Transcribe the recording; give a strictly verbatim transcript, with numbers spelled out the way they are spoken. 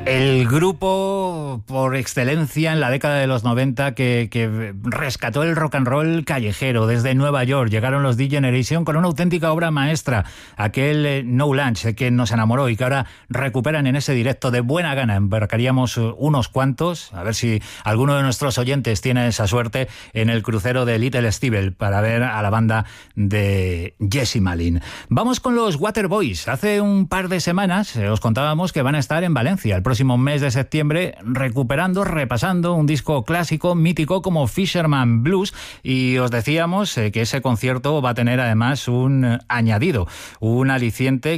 El grupo por excelencia en la década de los noventa que, que rescató el rock and roll callejero desde Nueva York. Llegaron los D-Generation con una auténtica obra maestra, aquel eh, No Lunch que nos enamoró y que ahora recuperan en ese directo de buena gana. Embarcaríamos unos cuantos, a ver si alguno de nuestros oyentes tiene esa suerte, en el crucero de Little Stevel para ver a la banda de Jesse Malin. Vamos con los Waterboys. Hace un par de semanas eh, os contábamos que van a estar en Valencia el próximo mes de septiembre, recuperando, repasando un disco clásico, mítico como Fisherman Blues, y os decíamos eh, que ese concierto va a tener además un añadido, un aliciente